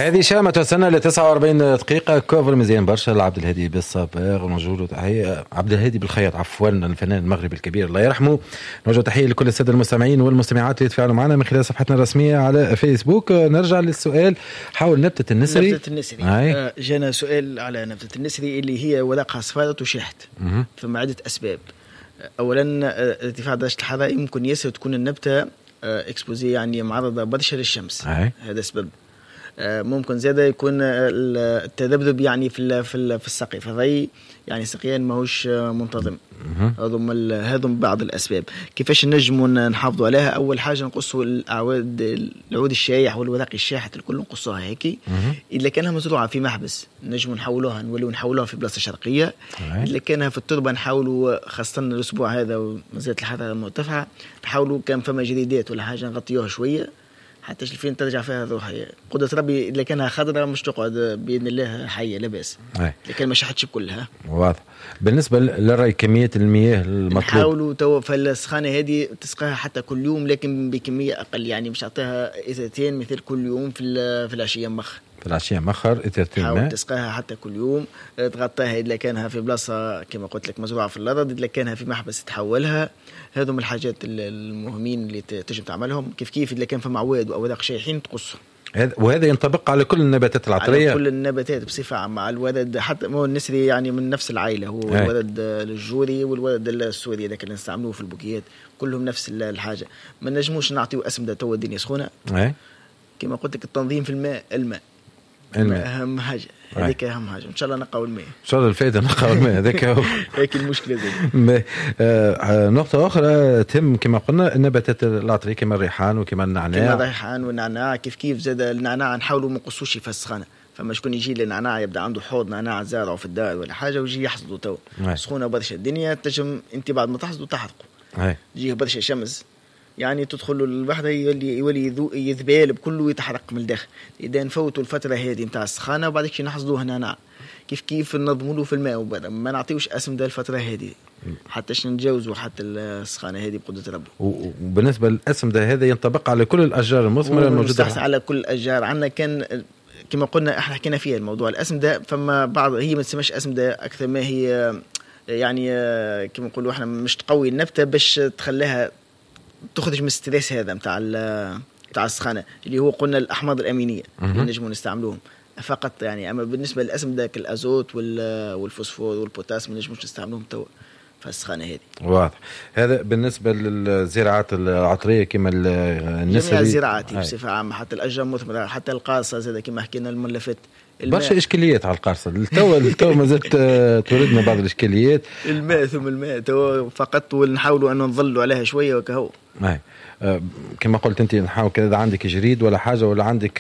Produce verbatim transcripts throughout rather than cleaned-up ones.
هذه شامة توصلنا ل تسعة وأربعين دقيقة. كوفر مزيان برشا لعبد الهادي بالصباغ، نوجه له تحية. عبد الهادي بالخياط عفوا، الفنان المغربي الكبير الله يرحمه. نوجه تحية لكل السادة المستمعين والمستمعات اللي يتفاعلوا معنا من خلال صفحتنا الرسمية على فيسبوك. نرجع للسؤال حول نبتة النسري. نبتة النسري آه جانا سؤال على نبتة النسري اللي هي ورقها صفارة وشاحت. ثم عدة أسباب. أولا ارتفاع درجة الحرارة يمكن ياسر تكون النبتة اكسبوزي، يعني معرضة برشا للشمس. أي. هذا سبب. ممكن زيادة يكون التذبذب يعني في في في السقي، فالري يعني سقيان ماهوش منتظم. هذم هذم بعض الأسباب. كيفاش نجموا نحافظوا عليها؟ أول حاجة نقصوا الأعواد، العود الشايح والورق الشاحت الكل نقصوها هيك. إذا كانها مزروعة في محبس نجموا نحولوها، نولوا نحولوها في بلاصة شرقية. إذا كانها في التربة نحاولوا، خاصة الأسبوع هذا ومازالت الحرارة مرتفعة، نحاولوا كان فما جريدات ولا حاجة نغطيوها شوية حتى فين ترجع فيها الروحية. قدرة ربي إذا كانها خضراء مش تقعد بإذن الله حية لا بأس، لكن ما شحتش بكلها. واضح. بالنسبة للري كمية المياه المطلوب نحاولوا تو فالسخانة هذه تسقيها حتى كل يوم، لكن بكمية أقل، يعني مش أعطيها إزرتين مثل كل يوم في في العشية مخ في العشية مخر إزرتين ماء. حاول تسقيها حتى كل يوم، تغطيها إذا كانها في بلاصة كما قلت لك مزروعة في الأرض، إذا كانها في محبس تحولها. هذو من الحاجات المهمين اللي تجب تعملهم. كيف كيف إذا كان في معواد وأوراق شايحين تقصهم. وهذا ينطبق على كل النباتات العطرية، على كل النباتات بصفة عامة. مع الورد حتى مو النسري يعني من نفس العائلة، هو هي. الورد الجوري والورد السوري إذا كنا نستعملوه في البوكيات كلهم نفس الحاجة. ما نجموش نعطيو أسمدة تو الدنيا سخونة. كما قلت لك التنظيم في الماء، الماء الماء أهم حاجة، هذيك أهم حاجة. إن شاء الله نقاو الماء، إن شاء الله الفائدة نقاو الماء هذاك هو هيك المشكلة زي. آه نقطة أخرى تهم كما قلنا النباتات العطرية كما الريحان وكما النعناع. كما الريحان والنعناع كيف كيف زاد النعناع نحاولوا ما نقصوش في السخانة. فما شكون يجي للنعناع يبدأ عنده حوض نعناع زارعه في الدار ولا حاجة ويجي يحصده تو سخونة برشا الدنيا، تجم أنت بعد ما تحصده تحرقه، يجيه برشا شمس يعني تدخل الوحدة يولي يولي يذبال بكله ويتحرق من الداخل. إذا نفوتوا الفترة هذه نتاع السخانة وبعد كي نحصدوه نعناع كيف كيف ننظموا له في الماء، وما نعطيوش اسم ده الفترة هذه حتى نتجاوزوا حتى السخانة هذه بقدرة ربي. وبالنسبة للاسم ده هذا ينطبق على كل الأشجار المثمرة الموجودة على كل الأشجار عندنا. كان كما قلنا احنا حكينا فيها الموضوع الاسم ده، فما بعض هي ما تسمىش اسم ده أكثر ما هي يعني كما نقولوا احنا مش تقوي النبتة باش تخليها تخرج من الستريس هذا متاع متاع السخانة اللي هو قلنا الأحماض الأمينية اللي نجموا نستعملوهم فقط يعني. أما بالنسبة للأسم ذاك الأزوت والفوسفور والبوتاس ما نجموش نستعملوهم تو في السخانة هذه. واضح. هذا بالنسبة للزراعات العطرية كما النسري. جميع الزراعات بصفة عامة، حتى الأشجار المثمرة، حتى القارصة زي كما حكينا الملفات. برشا إشكاليات على القارصة التو التو ما زلت توردنا بعض الإشكاليات. الماء ثم الماء تو فقط، ونحاولوا أن نظلوا عليها شوية وكهو. أي. كما قلت أنت نحاول كذا عندك جريد ولا حاجة ولا عندك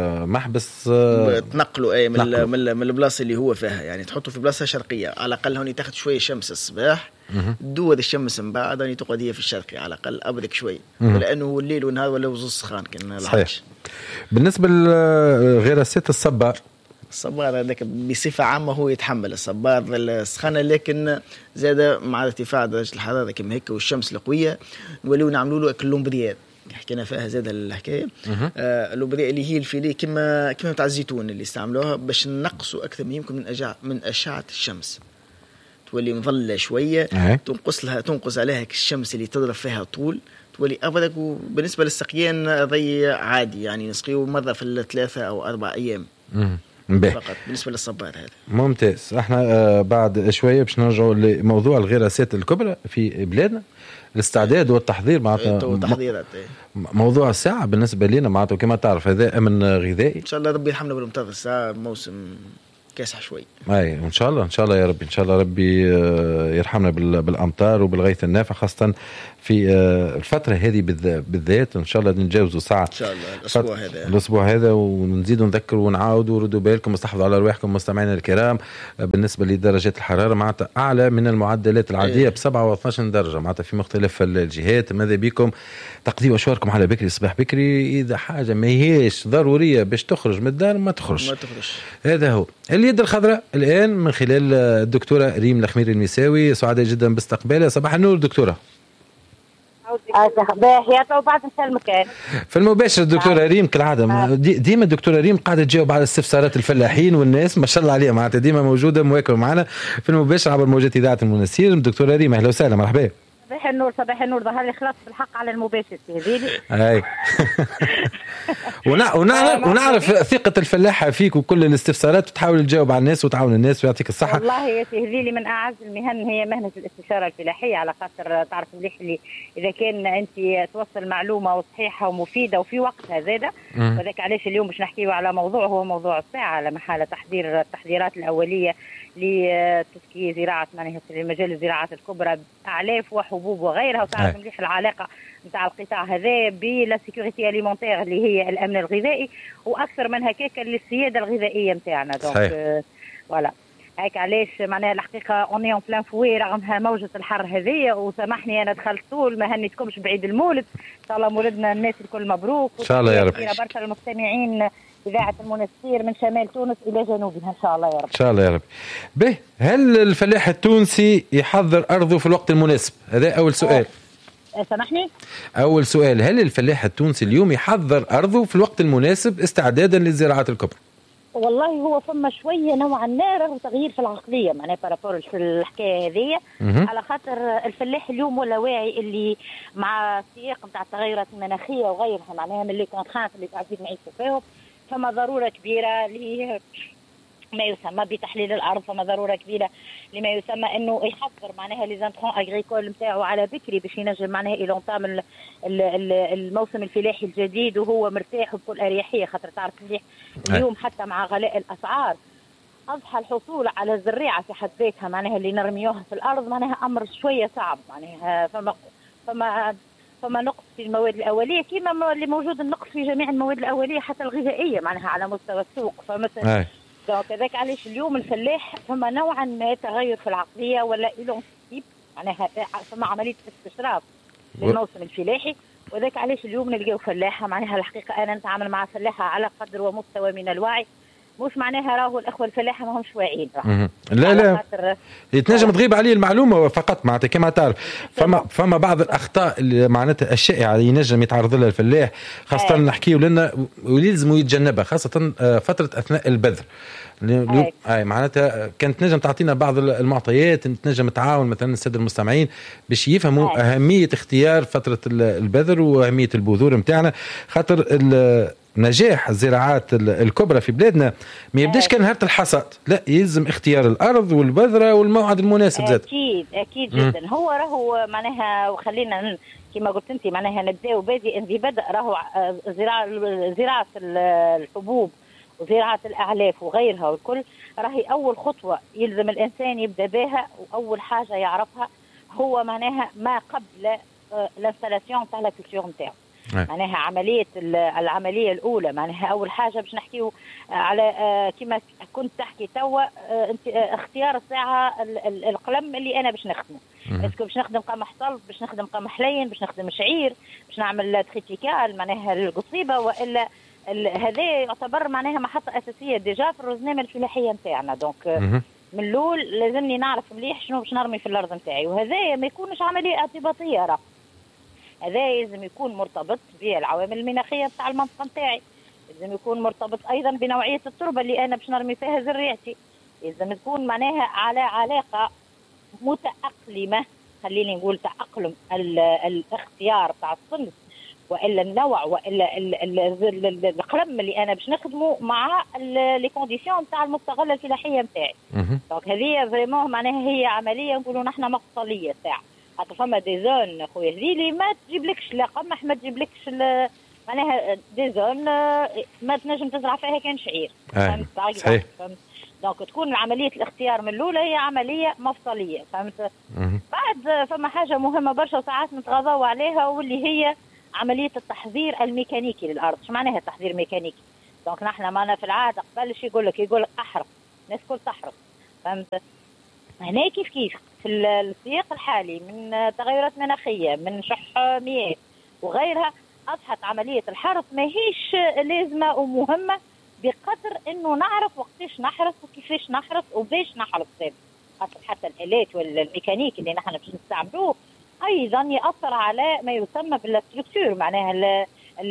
محبس تنقلوا أي من من من البلاصة اللي هو فيها، يعني تحطوا في بلاصة شرقية على الأقل هوني تاخد شوية شمس الصباح تدور الشمس من بعد هوني تقعد هي في الشرقي على الأقل أبرك شوي، لأنه هو الليل والنهار ولا وزوز سخان كنا العطش. بالنسبة لغير الست الصبار، الصبار هذاك بصفة عامة هو يتحمل الصبار السخانة، لكن زاد مع ارتفاع درجة الحرارة كما هيك والشمس القوية نوليو نعملوا له اللومبريات حكينا فيها زاد الحكاية. آه اللومبريات اللي هي الفيلي كما كما تاع الزيتون اللي استعملوها باش نقصوا أكثر من يمكن من أجع من أشعة الشمس، تولي مظلة شوية أه. تنقص لها تنقص عليها الشمس اللي تضرب فيها طول تولي أبرك. وبالنسبة للسقيان ضي عادي يعني نسقيه مرة في الثلاثة أو أربع أيام مه. فقط بالنسبة للصبار هذا. ممتاز. احنا آه بعد شوية باش نرجعوا لموضوع الغراسات الكبرى في بلادنا، الاستعداد والتحضير معناتها تحضيرات موضوع الساعة بالنسبة لنا معناتها كما تعرف هذا أمن غذائي. إن شاء الله ربي يرحمنا بالمطر، الساعة موسم كاسح شوي. أي إن شاء الله إن شاء الله يا ربي إن شاء الله ربي يرحمنا بالأمطار وبالغيث النافع، خاصة في الفترة هذه بالذات. إن شاء الله نتجاوزوا ساعة إن شاء الله الأسبوع هذا الأسبوع هذا ونزيدوا نذكر ونعاودوا وردوا بالكم واستحفظوا على أرواحكم مستمعينا الكرام. بالنسبة لدرجات الحرارة معناتها أعلى من المعدلات العادية بسبعة واثناش درجة معناتها في مختلف الجهات. ماذا بكم تقضيوا أشواركم على بكري صباح بكري، إذا حاجة ما هيش ضرورية باش تخرج من الدار ما تخرج ما تخرج. هذا هو اليد الخضراء الآن من خلال الدكتورة ريم الخميري المساوي. سعداء جدا باستقبالها. صباح النور دكتورة. باهي وبعد نسلمك. في المباشر الدكتوره ريم كالعاده دي ديما الدكتوره ريم قاعده تجاوب على استفسارات الفلاحين والناس ما شاء الله عليها معناتها ديما موجوده مواكبه معنا في المباشر عبر موجات اذاعه المنسير. الدكتوره ريم اهلا وسهلا مرحبا. صباح النور صباح النور. ظهر لي خلاص بالحق على المباشر تهديلي. اي ونعرف ونعرف ثقه الفلاحه فيك وكل الاستفسارات وتحاول تجاوب على الناس وتعاون الناس ويعطيك الصحه. والله يا تهديلي من اعز المهن هي مهنه الاستشاره الفلاحيه، على خاطر تعرف مليح اللي اذا كان انت توصل معلومه وصحيحه ومفيده وفي وقتها زاده. وذاك علاش اليوم باش نحكيو على موضوع هو موضوع الساعه على محل تحضير التحضيرات الاوليه لتسكية زراعة معناها في مجال الزراعات الكبرى أعلاف وحبوب وغيرها. وتعرف مليح العلاقة نتاع القطاع هذا بلا سيكوريتي أليمونتير اللي هي الأمن الغذائي، وأكثر من هكاك للسيادة الغذائية نتاعنا. دونك فوالا هيك علاش معناها الحقيقة اوني اون بلان فوي رغم موجة الحر هذيا. وسامحني أنا دخلت طول ما هنيتكمش بعيد المولد، إن شاء الله مولدنا الناس الكل مبروك إن شاء الله يا رب. برشا المستمعين إذاعة المنسير من شمال تونس إلى جنوبها إن شاء الله يا رب. إن شاء الله يا رب. به هل الفلاح التونسي يحضر أرضه في الوقت المناسب؟ هذا أول سؤال. أه سامحني؟ أول سؤال، هل الفلاح التونسي اليوم يحضر أرضه في الوقت المناسب استعدادا للزراعات الكبرى؟ والله هو فما شويه نوعا ما راه تغيير في العقليه معناها بارابور في الحكايه هذه، على خاطر الفلاح اليوم ولا واعي اللي مع السياق نتاع التغيرات المناخيه وغيرها معناها من اللي كونترانت اللي قاعدين نعيشوا فيهم، فما ضروره كبيره ل ما يسمى بتحليل الارض، فما ضروره كبيره لما يسمى انه يحضر معناها لي زانترون اغريكول نتاعو على بكري باش ينجم معناها يلونطام الموسم الفلاحي الجديد وهو مرتاح وبكل اريحيه. خاطر تعرف مليح اليوم حتى مع غلاء الاسعار اصبح الحصول على الزريعه في حد ذاتها معناها اللي نرميوها في الارض معناها امر شويه صعب. معناها فما فما فما نقص في المواد الاوليه كما اللي موجود النقص في جميع المواد الاوليه حتى الغذائيه معناها على مستوى السوق. فمثلا دونك هذاك علاش اليوم الفلاح فما نوعا ما تغير في العقليه ولا إلونسيب معناها فما عمليه استشراف للموسم الفلاحي. وذاك علاش اليوم نلقاو فلاحه معناها الحقيقه انا نتعامل مع فلاحه على قدر ومستوى من الوعي، مش معناها راهو الاخوه الفلاحه ما همش واعيين. لا لا يتنجم تغيب عليه المعلومه فقط معناتها كما تعرف فما فما بعض الاخطاء اللي معناتها الشائعه اللي ينجم يتعرض لها الفلاح خاصه نحكيو لنا ويلزموا يتجنبها خاصه فتره اثناء البذر. اي معناتها كانت نجم تعطينا بعض المعطيات تنجم تعاون مثلا الساده المستمعين باش يفهموا أي. اهميه اختيار فتره البذر واهميه البذور نتاعنا، خاطر نجاح الزراعات الكبرى في بلادنا ما يبداش كان نهار الحصاد، لا يلزم اختيار الارض والبذره والموعد المناسب زاد. اكيد اكيد جدا. م. هو راهو معناها وخلينا كما قلت انت معناها نبداو بادئ ذي بدء راهو زراعه زراعه الحبوب وزراعة الأعلاف وغيرها والكل راهي أول خطوة يلزم الإنسان يبدأ بها، وأول حاجة يعرفها هو معناها ما قبل الانستالاسيون تاع لا كولتور نتاعو. معناها عملية العملية الأولى معناها أول حاجة باش نحكيو على كما كنت تحكي توا اختيار الساعة القلم اللي أنا باش نخدمه. اسكو باش نخدم قمح صلب، باش نخدم قمح لين، باش نخدم شعير، باش نعمل تريتيكال معناها القصيبة، وإلا هذا يعتبر معناها محطة أساسية ديجا في الرزنامة الفلاحية نتاعنا. دونك من الأول لازمني نعرف مليح شنو باش نرمي في الأرض نتاعي، وهذا ما يكونش عملية اعتباطية. راه هذا لازم يكون مرتبط بالعوامل المناخية نتاع المنطقة نتاعي، لازم يكون مرتبط أيضا بنوعية التربة اللي أنا باش نرمي فيها زريعتي، لازم تكون معناها على علاقة متأقلمة. خليني نقول تأقلم الاختيار تاع الصنف والا النوع والا القلم اللي انا باش نخدمه مع لي كونديسيون تاع المستغله الفلاحيه نتاعي. دونك هذه فريمون معناها هي عمليه نقولوا نحن مفصليه تاع خاطر فما دي زون خويا اللي ما تجيبلكش لا قمح، ما تجيبلكش معناها دي زون ما تنجم تزرع فيها كان شعير. فهمت صحيح. دونك تكون عمليه الاختيار من الاولى هي عمليه مفصليه. فهمت. بعد فما حاجه مهمه برشا وساعات نتغاضوا عليها واللي هي عملية التحضير الميكانيكي للأرض. شو معناها التحضير الميكانيكي؟ دونك نحن معنا في العادة قبل شي يقول لك يقول لك أحرق، الناس كل تحرق. فهمت؟ هنا كيف كيف في السياق الحالي من تغيرات مناخية من شح مياه وغيرها أصبحت عملية الحرث ماهيش لازمة ومهمة بقدر إنه نعرف وقتاش نحرث وكيفاش نحرث وباش نحرث. خاطر حتى الآلات والميكانيك اللي نحن باش نستعملوه ايضا ياثر على ما يسمى بالستركتور، معناها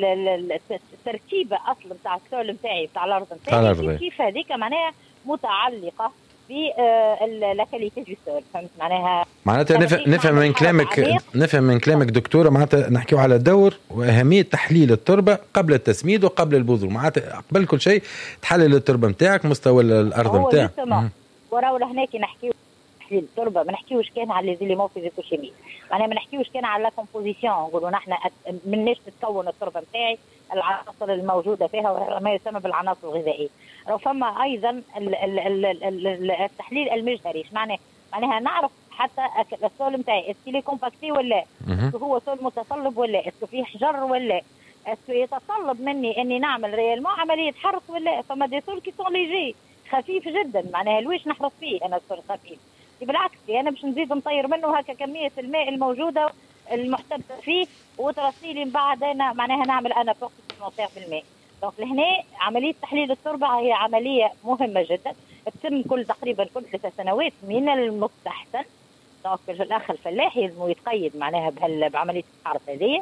التركيبه اصلا نتاع السول نتاعي نتاع الارض نتاعي، كيف هذيك معناها متعلقه بالكاليتي دو سول. فهمت معناها؟ معناتها نفهم من كلامك نفهم من كلامك دكتوره، معناتها نحكيو على دور واهميه تحليل التربه قبل التسميد وقبل البذور. معناتها قبل كل شيء تحلل التربه نتاعك، مستوى الارض نتاعك. وراو هناك نحكيو تحليل التربه، ما نحكيوش كان على لي زيليمون فيزيكوشيمي، معناها ما نحكيوش كان على لا كومبوزيسيون، نقولوا نحن مناش تتكون التربه نتاعي، العناصر الموجوده فيها ما يسمى بالعناصر الغذائيه. لو فما ايضا التحليل المجهري، ايش معناه؟ معناها نعرف حتى السول نتاعي اسكو لي كومباكتي ولا، اسكو هو سول متصلب ولا، اسكو فيه حجر ولا، اسكو يتطلب مني اني نعمل ريالمون عمليه حرث ولا. فما دي سول كي سون ليجي خفيف جدا، معناها لويش نحرث فيه انا السول خفيف؟ بالعكس انا باش نزيد نطير منه هكا كميه الماء الموجوده المحتبسه فيه وترسيلي من بعد انا معناها نعمل انا فوق بالماء. دونك لهنا عمليه تحليل التربه هي عمليه مهمه جدا، تتم كل تقريبا كل ثلاث سنوات من المستحسن. دونك الاخ الفلاح لازم يتقيد معناها بعمليه الحرث هذه.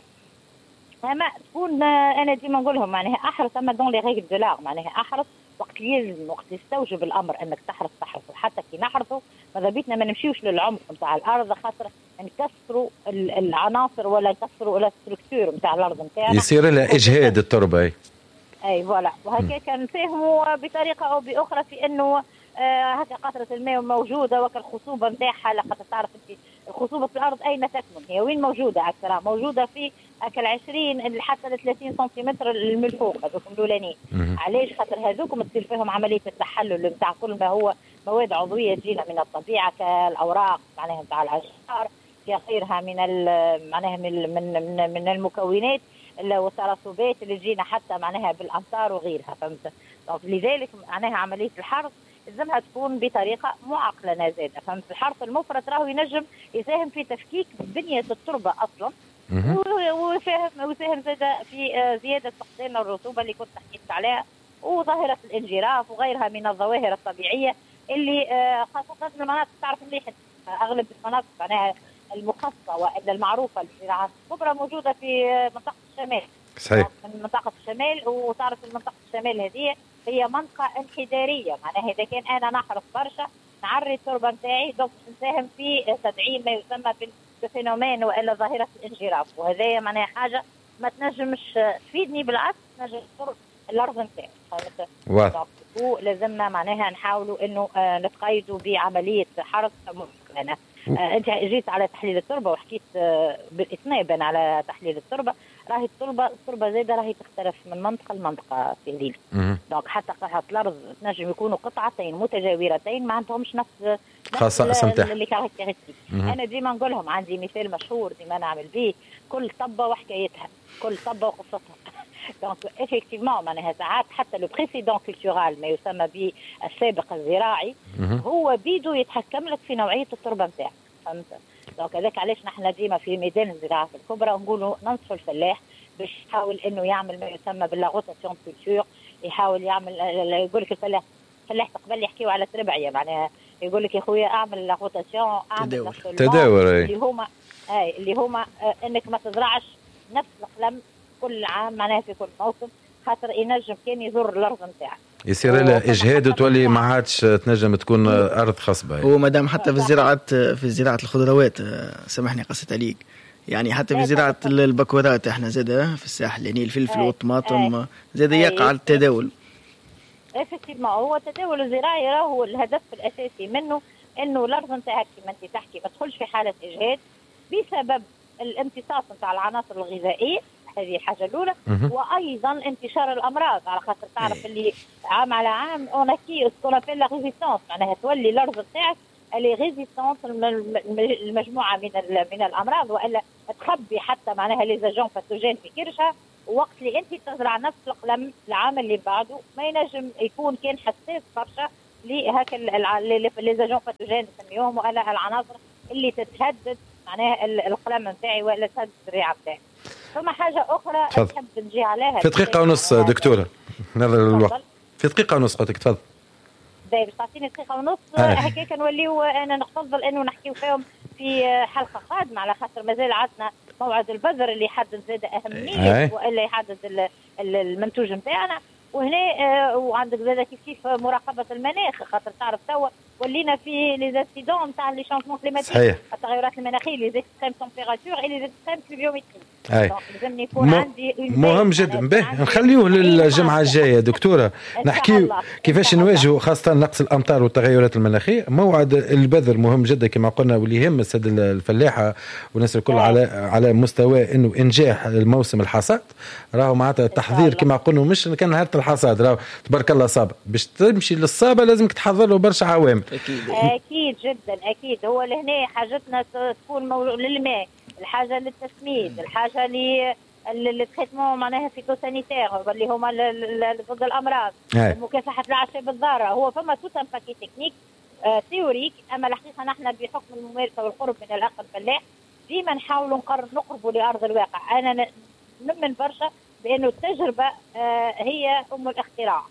اما تكون انا ديما نقول لهم معناها احرث اما دون لي ريغل دو لار، معناها احرث وقت يلزم، وقت يستوجب الامر انك تحرث تحرث. وحتى كي نحرثوا ماذا بيتنا ما نمشيوش للعمق نتاع الارض، خاطر نكسروا العناصر ولا نكسروا الاستركتور نتاع الارض نتاعنا، يصير لها اجهاد التربه. اي فوالا. وهكا نفهموا بطريقه او باخرى في انه آه هكا قطره الماء موجوده وكا الخصوبه نتاعها، لخاطر تعرف انت الخصوبه في الارض اين تكمن؟ هي وين موجوده اكثر؟ موجوده في هكا عشرين حتى ل ثلاثين سنتيمتر من الفوق هذوك الاولانيين. علاش؟ خاطر هذوك تصير فيهم عمليه التحلل نتاع كل ما هو مواد عضويه تجينا من الطبيعه كالاوراق معناها نتاع الاشجار، كغيرها من معناها من من من المكونات والترسبات اللي تجينا حتى معناها بالامطار وغيرها. فهمت؟ لذلك معناها عمليه الحرث لازمها تكون بطريقه معقله زاده. فهمت؟ الحرث المفرط راهو ينجم يساهم في تفكيك بنيه التربه اصلا، ويساهم ويساهم زاده في زياده فقدان الرطوبه اللي كنت حكيت عليها، وظاهره الانجراف وغيرها من الظواهر الطبيعيه اللي خاصه في المناطق تعرف مليح اغلب المناطق معناها المخصصه والا المعروفه للزراعات الكبرى موجوده في منطقه الشمال. صحيح. من منطقه الشمال، وتعرف منطقه الشمال هذه هي منطقه انحداريه، معناها اذا كان انا نحرث برشا نعري التربه نتاعي دونك نساهم في تدعيم ما يسمى بالفينومين والا ظاهره الانجراف، وهذا معناها حاجه ما تنجمش تفيدني، بالعكس تنجم تضر الارض نتاعي. فهمت؟ ولازمنا معناها نحاولوا انه نتقيدوا بعمليه حرث ممكنه. آه انت جيت على تحليل التربه وحكيت آه بالاثنين على تحليل التربه، راهي التربه التربه زاده راهي تختلف من منطقه لمنطقه في هذيل. دونك حتى قطعه الارض تنجم يكونوا قطعتين متجاورتين ما عندهمش نفس خاصه اللي كاركتيرستيك. انا ديما نقول لهم عندي مثال مشهور ديما نعمل به، كل طبه وحكايتها، كل طبه وقصتها. دونك افكتيفمون معناها ساعات حتى لو بريسيدون كولتورال ما يسمى بالسابق الزراعي هو بيدو يتحكم لك في نوعيه التربه نتاعك. فهمت؟ دونك هذاك علاش نحن ديما في ميدان الزراعه الكبرى نقولوا ننصحوا الفلاح باش يحاول انه يعمل ما يسمى باللاغوتاسيون كولتور، يحاول يعمل يقول لك الفلاح الفلاح تقبل يحكيوا على تربعيه، معناها يقول لك يا خويا اعمل لاغوتاسيون، اعمل تداول اللي هما اي اللي هما انك ما تزرعش نفس القلم كل عام معناها في كل موسم، خاطر ينجم كان يضر الارض نتاعك، يصير لها اجهاد وتولي ما عادش تنجم تكون ارض خصبه. هو مادام حتى في الزراعه في زراعه الخضروات، سامحني قصت عليك، يعني حتى في زراعه البكورات احنا زاده في الساحل، يعني الفلفل والطماطم زاده يقع التداول. افكتيفمون هو التداول الزراعي راهو الهدف الاساسي منه انه الارض نتاعك كما انت تحكي ما تدخلش في حاله اجهاد بسبب الامتصاص نتاع العناصر الغذائيه، هذه الحاجه الاولى. وايضا انتشار الامراض، على خاطر تعرف اللي عام على عام اون كي سكون ابل لا ريزيستانس، معناها تولي الارض نتاعك اللي ريزيستانس المجموعه من من الامراض، والا تخبي حتى معناها لي زاجون باثوجين في كرشها، وقت اللي انت تزرع نفس القلم العام اللي بعده ما ينجم يكون كان حساس برشا لهكا لي زاجون باثوجين نسميوهم، والا العناصر اللي تتهدد معناها القلم نتاعي ولا تهدد الريعه نتاعي. فما حاجه اخرى نحب نجي عليها في دقيقه ونص دكتوره، نظر الوقت في دقيقه ونص قلت لك تفضل. باهي باش تعطيني دقيقه ونص هكاك نوليو انا نفضل انه نحكيو فيهم في حلقه قادمه، على خاطر مازال عندنا موعد البذر اللي يحدد زاد اهميه والا يحدد المنتوج نتاعنا. وهنا آه وعندك زاد كيف كيف مراقبه المناخ، خاطر تعرف توا ولينا في لي زاسيدون نتاع لي شونجمون كليماتيك، التغيرات المناخيه، لي زيكستريم تمبيراتور اي لي زيكستريم بلوفيومتري. لازم يكون م... عندي مهم جدا. به نخليوه للجمعه الجايه دكتوره نحكيو كيفاش نواجهوا خاصه نقص الامطار والتغيرات المناخيه. موعد البذر مهم جدا كما قلنا، واللي يهم السد الفلاحه والناس الكل على على مستوى انه انجاح الموسم الحصاد. راهو معناتها التحضير كما قلنا مش كان نهار الحصاد، راهو تبارك الله صابه باش تمشي للصابه لازمك تحضر له برشا عوامل. اكيد اكيد جدا اكيد. هو لهنا حاجتنا تكون مو... للماء، الحاجه للتسميد، الحاجه ل التريتمون معناها فيتوسانيتير اللي هما ضد الامراض، مكافحه الاعشاب الضاره. هو فما توت ان باكي تكنيك آه تيوريك، اما الحقيقه نحن بحكم الممارسه والقرب من الاخ الفلاح ديما نحاولوا نقربوا لارض الواقع. انا نؤمن برشا بانه التجربه آه هي ام الاختراع.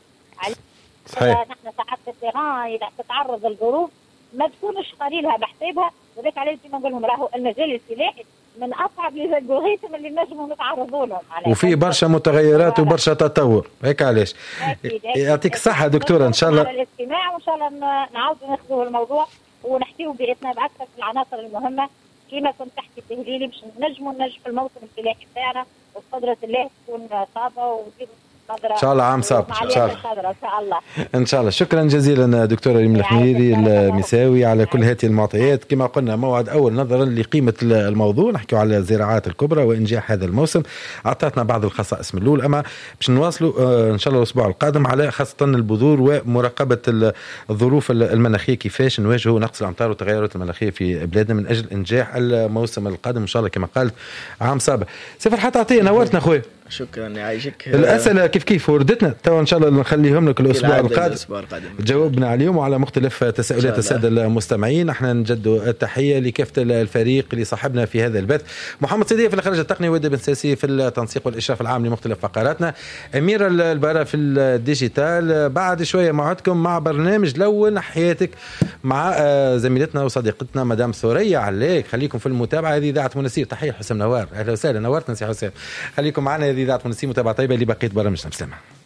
صحيح. نحن ساعات في التيران اذا تتعرض للظروف ما تكونش قاري لها بحسابها، وذاك علاش ديما نقول لهم راهو المجال الفلاحي من اصعب لي الالغوريثم اللي نجموا نتعرضوا لهم، وفي برشا متغيرات وبرشا تطور. هيك علاش يعطيك الصحه دكتوره. ان شاء الله على الاستماع، وان شاء الله نعاودوا ناخذوا الموضوع ونحكيوا باثناء باكثر في العناصر المهمه كما كنت تحكي تهليلي باش نجموا ننجحوا الموسم الفلاحي بتاعنا وبقدره الله تكون صعبه ودير ان شاء الله عام صعب ان شاء الله ان شاء الله ان شاء الله. شكرا جزيلا دكتوره ريم الحميري المساوي على كل هذه المعطيات. كما قلنا موعد اول نظرا لقيمه الموضوع، نحكيو على الزراعات الكبرى وانجاح هذا الموسم. اعطتنا بعض الخصائص من الاول، اما باش نواصلوا ان شاء الله الاسبوع القادم على خاصه البذور ومراقبه الظروف المناخيه، كيفاش نواجهوا نقص الامطار والتغيرات المناخيه في بلادنا من اجل انجاح الموسم القادم ان شاء الله كما قالت عام صابر. سيف الحط عطيه نورتنا خويا. شكرا يعيشك. الأسئلة كيف كيف وردتنا توا إن شاء الله نخليهم لك الأسبوع القادم جاوبنا عليهم وعلى مختلف تساؤلات السادة المستمعين. احنا نجد التحية لكافة الفريق اللي صاحبنا في هذا البث، محمد سيدي في الإخراج التقني، ودي بن ساسي في التنسيق والإشراف العام لمختلف فقراتنا، أميرة البارة في الديجيتال. بعد شوية موعدكم مع برنامج لون حياتك مع زميلتنا وصديقتنا مدام ثريا علاك. خليكم في المتابعة. هذه إذاعة منسير. تحية حسام نوار، أهلا وسهلا، نورتنا سي حسام. خليكم معنا. هذه إذاعة منسير، متابعة طيبة لبقية برامجنا. بسلامة.